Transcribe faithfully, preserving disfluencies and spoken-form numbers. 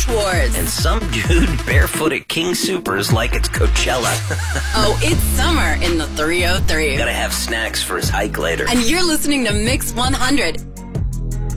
Schwartz. And some dude barefoot at King Soopers like it's Coachella. Oh, it's summer in the three oh three. Gotta have snacks for his hike later. And you're listening to Mix one hundred.